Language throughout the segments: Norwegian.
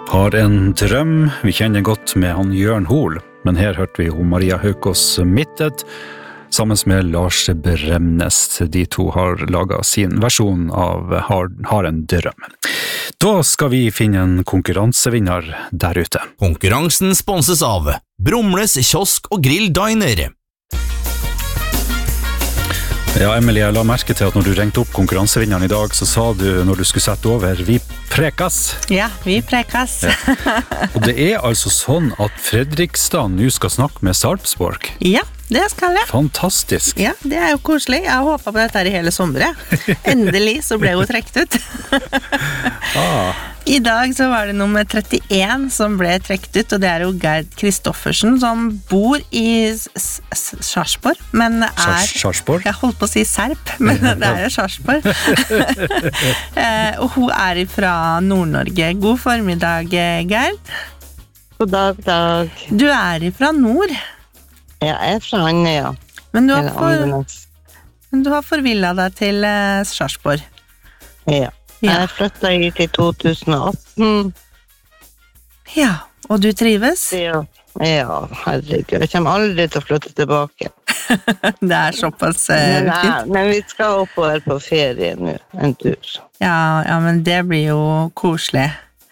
Har en drøm. Vi kjenner godt med han Jørn Hoel, men her hørte vi hun Maria Høkås Mittet, sammen med Lars Bremnes. De to har laget sin versjon av Har en drøm. Da skal vi finne en konkurransevinner der ute. Konkurransen sponses av Brumles kiosk og grill diner. Ja, Emilie, jeg la merke til at når du ringte opp konkurransevinneren i dag, så sa du når du skulle sette over, vi prekas. Ja, vi prekas. Ja. Og det er altså sånn at Fredrikstad nå skal snakke med Sarpsborg. Ja, det skal jeg. Fantastisk. Ja, det er jo koselig. Jeg har håpet på dette her i hele sommeret. Endelig så ble hun trekt ut. I dag så var det nummer 31 som ble trekt ut, og det er jo Gerd Kristoffersen som bor i Sarpsborg, men Sarpsborg? Jeg holdt på å si Serp, men det er jo Sarpsborg. Og hun er fra Nord-Norge. God formiddag, Gerd. God dag. Du er fra nord. Jeg er fra Andøya. Men du har forvillet deg til Sarpsborg. Ja. Jeg flyttet hit i 2018. Ja, og du trives? Ja, herregud. Jeg kommer aldri til å flytte tilbake. Det er såpass fint. Men vi skal oppover på ferie nå, en tur. Ja, men det blir jo koselig.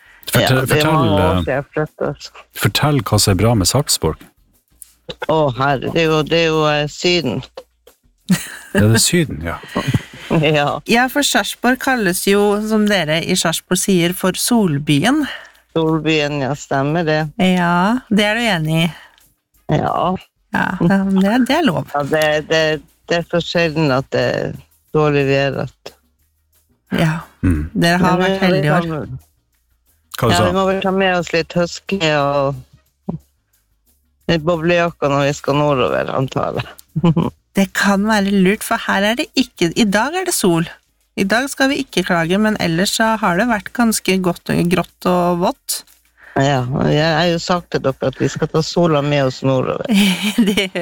Fortell hva som er bra med Sarpsborg. Herre, det er jo Syden. Det er Syden, ja. Ja, for Sarpsborg kalles jo, som dere i Sarpsborg sier, for Solbyen. Solbyen, ja, stemmer det. Ja, det er du enig i? Ja. Ja, det er lov. Ja, det er så sjelden at det er dårlig været. Ja, dere har vært heldige år. Hva du sa? Ja, vi må vel ta med oss litt høske og litt boblejakker når vi skal nordover, antallet. Det kan være lurt, for her er det ikke, i dag er det sol. I dag skal vi ikke klage, men ellers så har det vært ganske grått og vått. Ja, jeg har jo sagt til dere at vi skal ta sola med oss nordover. Det